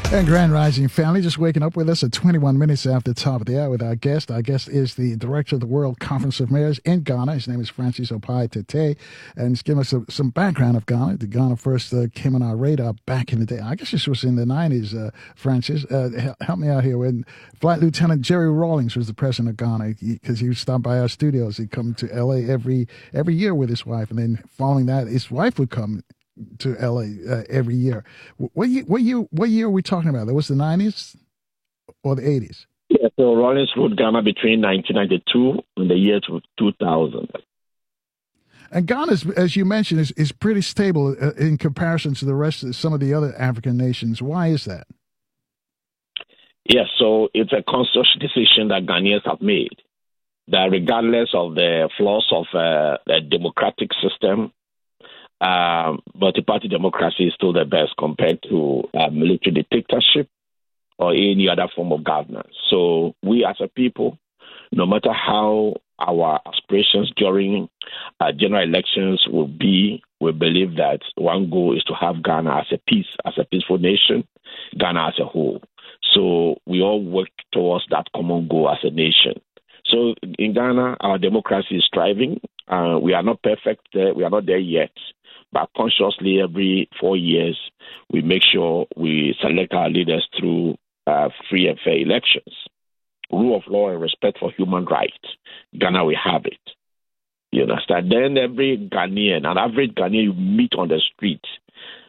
And Grand Rising family, just waking up with us at 21 minutes after the top of the hour with our guest. Our guest is the director of the World Conference of Mayors in Ghana. His name is Francis Opai Tete, and he's giving us some background of Ghana. The Ghana first came on our radar back in the day. I guess this was in the 90s, Francis. Help me out here. When Flight Lieutenant Jerry Rawlings was the president of Ghana, because he would stop by our studios. He'd come to L.A. every year with his wife, and then following that, his wife would come to LA every year. What year are we talking about? That was the 90s or the 80s? Yeah, so Rawlings ruled Ghana between 1992 and the year 2000. And Ghana, as you mentioned, is pretty stable in comparison to the rest of some of the other African nations. Why is that? Yes, so it's a conscious decision that Ghanaians have made, that regardless of the flaws of the democratic system, multi-party democracy is still the best compared to military dictatorship or any other form of governance. So we as a people, no matter how our aspirations during general elections will be, we believe that one goal is to have Ghana as a peaceful nation, Ghana as a whole. So we all work towards that common goal as a nation. So in Ghana, our democracy is thriving. We are not perfect there. We are not there yet. But consciously, every 4 years, we make sure we select our leaders through free and fair elections. Rule of law and respect for human rights. Ghana, we have it. You understand? Then every Ghanaian, an average Ghanaian you meet on the street,